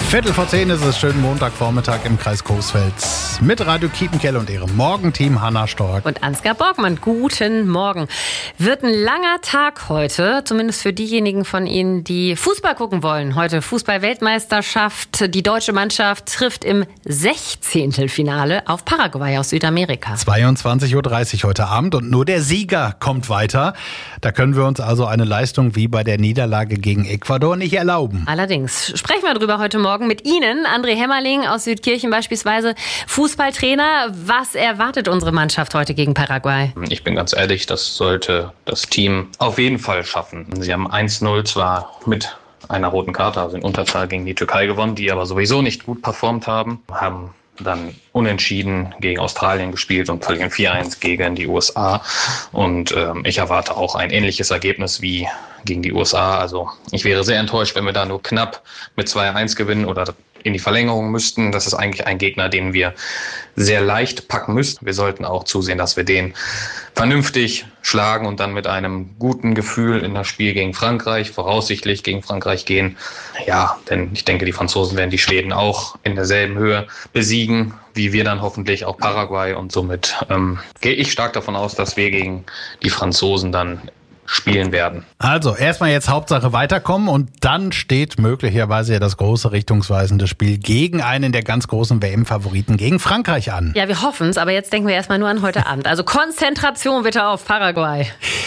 10:15 ist es, schönen Montagvormittag im Kreis Coesfeld mit Radio Kiepenkerl und ihrem Morgenteam Hanna Stork und Ansgar Borgmann. Guten Morgen. Wird ein langer Tag heute, zumindest für diejenigen von Ihnen, die Fußball gucken wollen. Heute Fußball-Weltmeisterschaft. Die deutsche Mannschaft trifft im 16. Finale auf Paraguay aus Südamerika. 22:30 Uhr heute Abend und nur der Sieger kommt weiter. Da können wir uns also eine Leistung wie bei der Niederlage gegen Ecuador nicht erlauben. Allerdings sprechen wir drüber heute Morgen mit Ihnen, André Hämmerling aus Südkirchen beispielsweise, Fußballtrainer. Was erwartet unsere Mannschaft heute gegen Paraguay? Ich bin ganz ehrlich, das sollte das Team auf jeden Fall schaffen. Sie haben 1-0 zwar mit einer roten Karte, also in Unterzahl gegen die Türkei gewonnen, die aber sowieso nicht gut performt haben dann unentschieden gegen Australien gespielt und verlieren 4-1 gegen die USA. Und ich erwarte auch ein ähnliches Ergebnis wie gegen die USA. Also ich wäre sehr enttäuscht, wenn wir da nur knapp mit 2-1 gewinnen oder in die Verlängerung müssten. Das ist eigentlich ein Gegner, den wir sehr leicht packen müssen. Wir sollten auch zusehen, dass wir den vernünftig schlagen und dann mit einem guten Gefühl in das Spiel gegen Frankreich, voraussichtlich gegen Frankreich gehen. Ja, denn ich denke, die Franzosen werden die Schweden auch in derselben Höhe besiegen, wie wir dann hoffentlich auch Paraguay. Und somit gehe ich stark davon aus, dass wir gegen die Franzosen dann spielen werden. Also erstmal jetzt Hauptsache weiterkommen und dann steht möglicherweise ja das große richtungsweisende Spiel gegen einen der ganz großen WM-Favoriten, gegen Frankreich an. Ja, wir hoffen es, aber jetzt denken wir erstmal nur an heute Abend. Also Konzentration bitte auf Paraguay.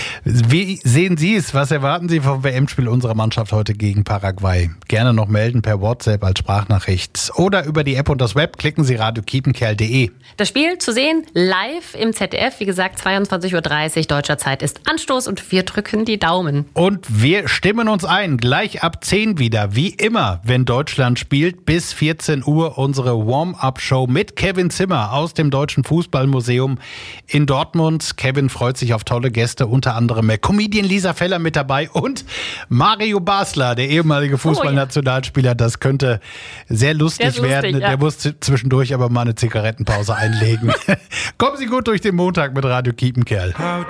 Wie sehen Sie es? Was erwarten Sie vom WM-Spiel unserer Mannschaft heute gegen Paraguay? Gerne noch melden per WhatsApp als Sprachnachricht oder über die App und das Web. Klicken Sie radiokiepenkerl.de. Das Spiel zu sehen live im ZDF. Wie gesagt, 22:30 Uhr deutscher Zeit ist Anstoß und wir drücken die Daumen. Und wir stimmen uns ein, gleich ab 10 wieder, wie immer, wenn Deutschland spielt, bis 14 Uhr unsere Warm-Up-Show mit Kevin Zimmer aus dem Deutschen Fußballmuseum in Dortmund. Kevin freut sich auf tolle Gäste, unter anderem Comedian Lisa Feller mit dabei und Mario Basler, der ehemalige Fußballnationalspieler. Das könnte sehr lustig werden. Ja. Der muss zwischendurch aber mal eine Zigarettenpause einlegen. Kommen Sie gut durch den Montag mit Radio Kiepenkerl.